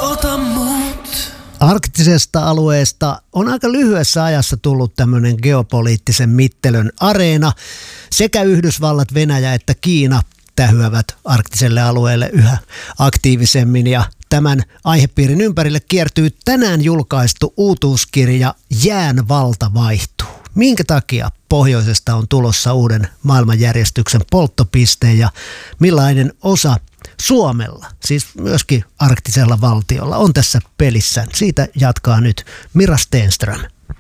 ota mut. Arktisesta alueesta on aika lyhyessä ajassa tullut tämmöinen geopoliittisen mittelön areena. Sekä Yhdysvallat, Venäjä että Kiina tähyävät arktiselle alueelle yhä aktiivisemmin ja tämän aihepiirin ympärille kiertyy tänään julkaistu uutuuskirja Jään valta vaihtuu. Minkä takia pohjoisesta on tulossa uuden maailmanjärjestyksen polttopiste ja millainen osa Suomella, siis myöskin arktisella valtiolla, on tässä pelissä? Siitä jatkaa nyt Mira Stenström.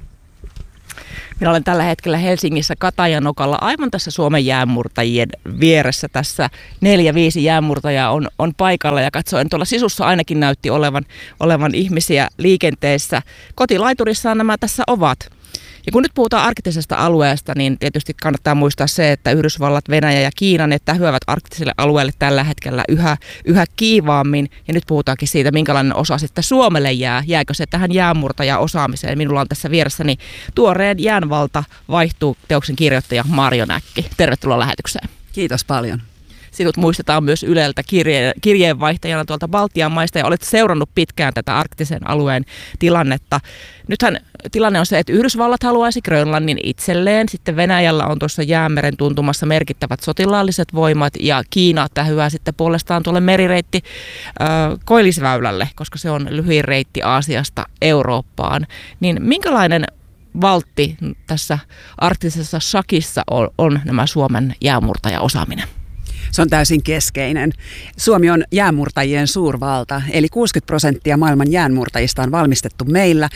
Minä olen tällä hetkellä Helsingissä Katajanokalla aivan tässä Suomen jäänmurtajien vieressä. Tässä 4-5 jäänmurtajaa on paikalla ja katsoen tuolla sisussa ainakin näytti olevan ihmisiä liikenteessä. Kotilaiturissaan nämä tässä ovat. Ja kun nyt puhutaan arktisesta alueesta, niin tietysti kannattaa muistaa se, että Yhdysvallat, Venäjä ja Kiina ne tähyävät arktiselle alueelle tällä hetkellä yhä kiivaammin. Ja nyt puhutaankin siitä, minkälainen osa sitten Suomelle jää. Jääkö se tähän jäänmurtaja-osaamiseen? Minulla on tässä vieressäni tuoreen Jään valta vaihtuu -teoksen kirjoittaja Marjo Näkki. Tervetuloa lähetykseen. Kiitos paljon. Sinut muistetaan myös Yleltä kirjeenvaihtajana tuolta Baltian maista ja olet seurannut pitkään tätä arktisen alueen tilannetta. Nythän tilanne on se, että Yhdysvallat haluaisi Grönlannin itselleen, sitten Venäjällä on tuossa Jäämeren tuntumassa merkittävät sotilaalliset voimat ja Kiina tähyää sitten puolestaan tuolle merireitti Koillisväylälle, koska se on lyhyin reitti Aasiasta Eurooppaan. Niin minkälainen valtti tässä arktisessa shakissa on nämä Suomen jäänmurtajaosaaminen? Se on täysin keskeinen. Suomi on jäänmurtajien suurvalta, eli 60% maailman jäänmurtajista on valmistettu meillä,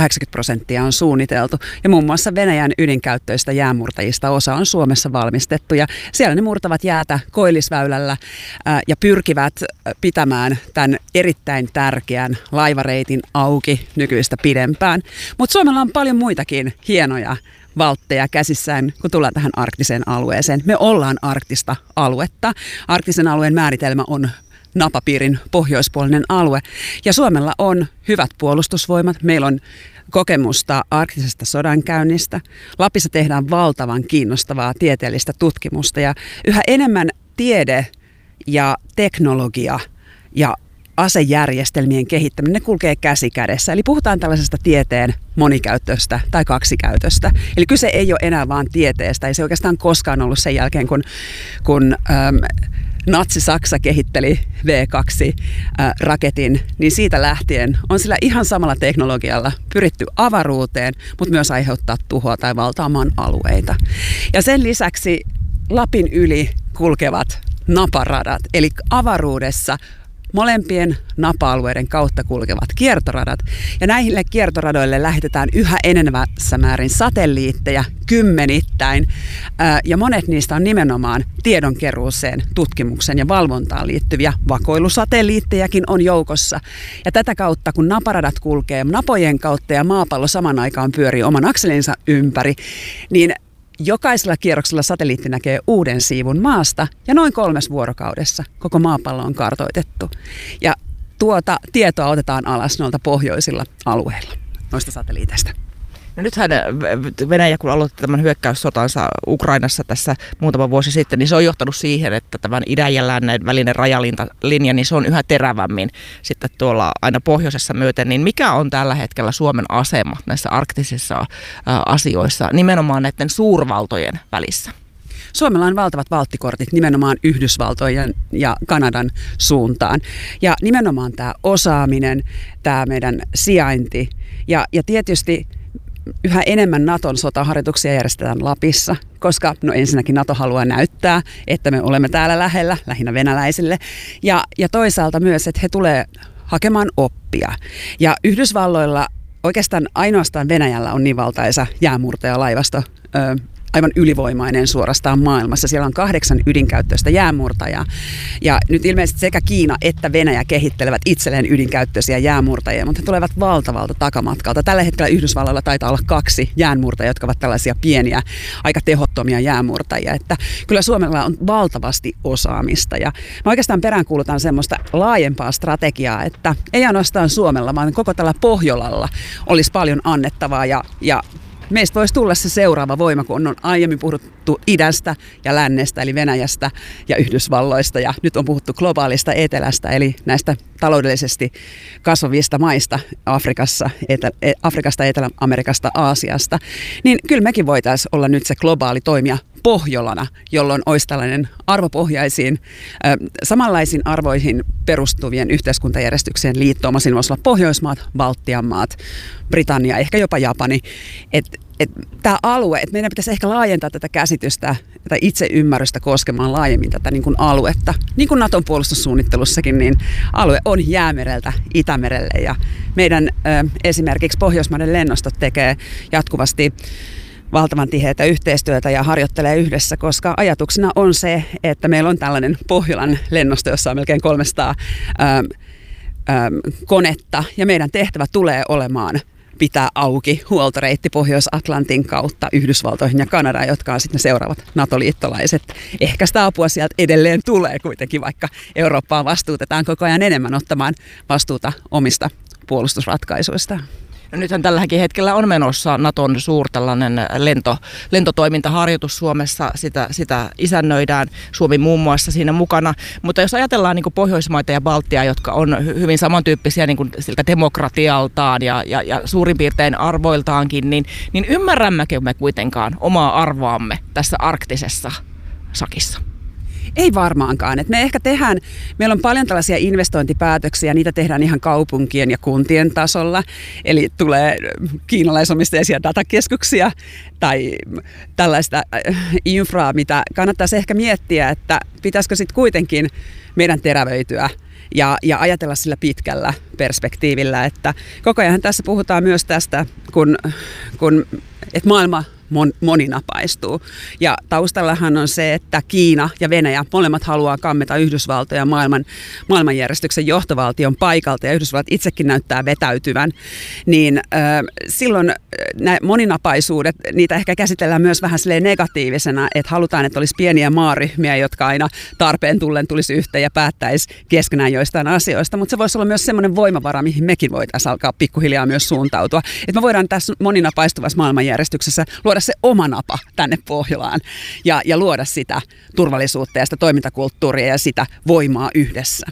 80% on suunniteltu. Ja muun muassa Venäjän ydinkäyttöistä jäänmurtajista osa on Suomessa valmistettu. Ja siellä ne murtavat jäätä Koillisväylällä ja pyrkivät pitämään tämän erittäin tärkeän laivareitin auki nykyistä pidempään. Mutta Suomella on paljon muitakin hienoja valtteja käsissään, kun tullaan tähän arktiseen alueeseen. Me ollaan arktista aluetta. Arktisen alueen määritelmä on napapiirin pohjoispuolinen alue. Ja Suomella on hyvät puolustusvoimat. Meillä on kokemusta arktisesta sodankäynnistä. Lapissa tehdään valtavan kiinnostavaa tieteellistä tutkimusta. Ja yhä enemmän tiede ja teknologia ja asejärjestelmien kehittäminen, ne kulkee käsi kädessä. Eli puhutaan tällaisesta tieteen monikäyttöstä tai kaksikäytöstä. Eli kyse ei ole enää vaan tieteestä. Ei se oikeastaan koskaan ollut sen jälkeen, kun Natsi-Saksa kehitteli V2-raketin, niin siitä lähtien on sillä ihan samalla teknologialla pyritty avaruuteen, mutta myös aiheuttaa tuhoa tai valtaamaan alueita. Ja sen lisäksi Lapin yli kulkevat naparadat, eli avaruudessa molempien napa-alueiden kautta kulkevat kiertoradat. Ja näille kiertoradoille lähetetään yhä enenevässä määrin satelliitteja kymmenittäin. Ja monet niistä on nimenomaan tiedonkeruuseen, tutkimukseen ja valvontaan liittyviä. Vakoilusatelliittejakin on joukossa. Ja tätä kautta, kun naparadat kulkee napojen kautta ja maapallo saman aikaan pyörii oman akselinsa ympäri, niin jokaisella kierroksella satelliitti näkee uuden siivun maasta ja noin 3 vuorokaudessa koko maapallo on kartoitettu. Ja tuota tietoa otetaan alas noilta pohjoisilla alueilla, noista satelliiteista. No nythän Venäjä, kun aloitti tämän hyökkäyssotansa Ukrainassa tässä muutama vuosi sitten, niin se on johtanut siihen, että tämän idän ja lännen välinen rajalinja, niin se on yhä terävämmin sitten tuolla aina pohjoisessa myöten. Niin mikä on tällä hetkellä Suomen asema näissä arktisissa asioissa, nimenomaan näiden suurvaltojen välissä? Suomella on valtavat valttikortit nimenomaan Yhdysvaltojen ja Kanadan suuntaan. Ja nimenomaan tämä osaaminen, tämä meidän sijainti ja tietysti yhä enemmän Naton sotaharjoituksia järjestetään Lapissa, koska ensinnäkin Nato haluaa näyttää, että me olemme täällä lähellä, lähinnä venäläisille. Ja toisaalta myös, että he tulee hakemaan oppia. Ja Yhdysvalloilla oikeastaan ainoastaan Venäjällä on niin valtaisa jäänmurtajalaivasto, aivan ylivoimainen suorastaan maailmassa. Siellä on 8 ydinkäyttöistä jäänmurtajaa. Ja nyt ilmeisesti sekä Kiina että Venäjä kehittelevät itselleen ydinkäyttöisiä jäänmurtajia, mutta he tulevat valtavalta takamatkalta. Tällä hetkellä Yhdysvalloilla taitaa olla 2 jäänmurtajia, jotka ovat tällaisia pieniä, aika tehottomia jäänmurtajia. Että kyllä Suomella on valtavasti osaamista. Ja mä oikeastaan peräänkuulutan semmoista laajempaa strategiaa, että ei ainoastaan Suomella, vaan koko tällä Pohjolalla olisi paljon annettavaa ja meistä voisi tulla se seuraava voima, kun on aiemmin puhuttu idästä ja lännestä, eli Venäjästä ja Yhdysvalloista, ja nyt on puhuttu globaalista etelästä, eli näistä taloudellisesti kasvavista maista Afrikasta, Etelä-Amerikasta, Aasiasta, niin kyllä mekin voitaisiin olla nyt se globaali toimija Pohjolana, jolloin olisi tällainen arvopohjaisiin, samanlaisiin arvoihin perustuvien yhteiskuntajärjestyksien liittooma. Siinä voisi olla Pohjoismaat, Baltian maat, Britannia, ehkä jopa Japani. Tämä alue, että meidän pitäisi ehkä laajentaa tätä käsitystä, tätä itseymmärrystä koskemaan laajemmin tätä niin kuin aluetta. Niin kuin Naton puolustussuunnittelussakin, niin alue on Jäämereltä Itämerelle, ja meidän esimerkiksi Pohjoismaiden lennostot tekee jatkuvasti valtavan tiheää yhteistyötä ja harjoittelee yhdessä, koska ajatuksena on se, että meillä on tällainen Pohjolan lennosto, jossa on melkein 300 konetta, ja meidän tehtävä tulee olemaan pitää auki huoltoreitti Pohjois-Atlantin kautta Yhdysvaltoihin ja Kanadaan, jotka on sitten seuraavat NATO-liittolaiset. Ehkä sitä apua sieltä edelleen tulee kuitenkin, vaikka Eurooppaa vastuutetaan koko ajan enemmän ottamaan vastuuta omista puolustusratkaisuista. No nythän tälläkin hetkellä on menossa Naton suur tällainen lentotoimintaharjoitus Suomessa, sitä isännöidään, Suomi muun muassa siinä mukana. Mutta jos ajatellaan niin kuin Pohjoismaita ja Baltia, jotka on hyvin samantyyppisiä niin kuin siltä demokratialtaan ja suurin piirtein arvoiltaankin, niin ymmärrämmekö me kuitenkaan omaa arvoamme tässä arktisessa sakissa? Ei varmaankaan. Et me ehkä meillä on paljon tällaisia investointipäätöksiä, niitä tehdään ihan kaupunkien ja kuntien tasolla. Eli tulee kiinalaisomisteisia datakeskuksia tai tällaista infraa, mitä kannattaisi ehkä miettiä, että pitäisikö sitten kuitenkin meidän terävöityä ja ajatella sillä pitkällä perspektiivillä. Että koko ajan tässä puhutaan myös tästä, että maailma moninapaistuu. Ja taustallahan on se, että Kiina ja Venäjä molemmat haluaa kammeta Yhdysvaltoja maailmanjärjestyksen johtovaltion paikalta, ja Yhdysvallat itsekin näyttää vetäytyvän. Niin silloin nämä moninapaisuudet, niitä ehkä käsitellään myös vähän silleen negatiivisena, että halutaan, että olisi pieniä maaryhmiä, jotka aina tarpeen tullen tulisi yhteen ja päättäisi keskenään joistain asioista. Mutta se voisi olla myös semmoinen voimavara, mihin mekin voitaisiin alkaa pikkuhiljaa myös suuntautua. Että me voidaan tässä moninapaistuvassa maailmanjärjestyksessä luoda se oma napa tänne Pohjolaan ja luoda sitä turvallisuutta ja sitä toimintakulttuuria ja sitä voimaa yhdessä.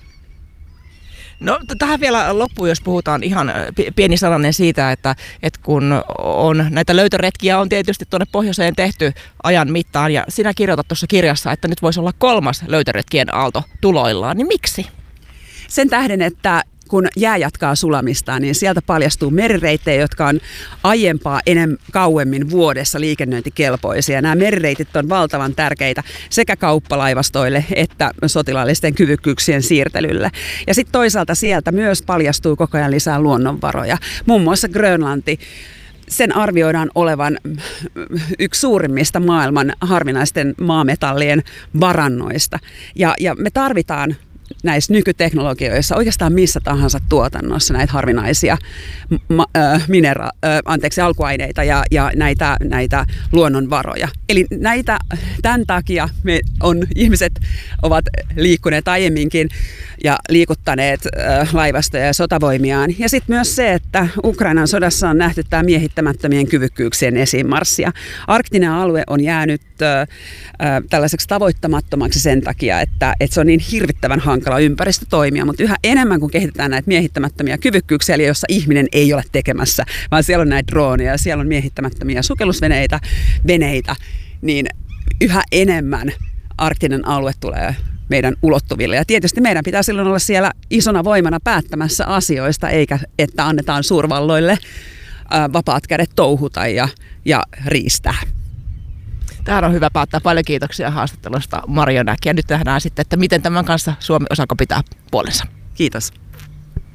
No tähän vielä loppuun, jos puhutaan ihan pieni sananen siitä, että kun on näitä löytöretkiä on tietysti tuonne pohjoiseen tehty ajan mittaan, ja sinä kirjoitat tuossa kirjassa, että nyt voisi olla 3. löytöretkien aalto tuloillaan, niin miksi? Sen tähden, että kun jää jatkaa sulamistaan, niin sieltä paljastuu merireittejä, jotka on aiempaa kauemmin vuodessa liikennöintikelpoisia. Nämä merireitit on valtavan tärkeitä sekä kauppalaivastoille että sotilaallisten kyvykkyyksien siirtelylle. Ja sitten toisaalta sieltä myös paljastuu koko ajan lisää luonnonvaroja. Muun muassa Grönlanti. Sen arvioidaan olevan yksi suurimmista maailman harvinaisten maametallien varannoista. Ja me tarvitaan näissä nykyteknologioissa, oikeastaan missä tahansa tuotannossa näitä harvinaisia alkuaineita ja näitä luonnonvaroja. Eli tämän takia ihmiset ovat liikkuneet aiemminkin ja liikuttaneet laivastoja ja sotavoimiaan. Ja sitten myös se, että Ukrainan sodassa on nähty tämä miehittämättömien kyvykkyyksien esiinmarssia. Arktinen alue on jäänyt tällaiseksi tavoittamattomaksi sen takia, että se on niin hirvittävän hankala ympäristö toimia, mutta yhä enemmän kun kehitetään näitä miehittämättömiä kyvykkyyksiä, eli jossa ihminen ei ole tekemässä, vaan siellä on näitä droneja, siellä on miehittämättömiä sukellusveneitä, niin yhä enemmän arktinen alue tulee meidän ulottuville. Ja tietysti meidän pitää silloin olla siellä isona voimana päättämässä asioista, eikä että annetaan suurvalloille vapaat kädet touhuta ja riistää. Tähän on hyvä päättää. Paljon kiitoksia haastattelusta, Marjo Näki. Ja nyt nähdään sitten, että miten tämän kanssa Suomi osaako pitää puolensa. Kiitos.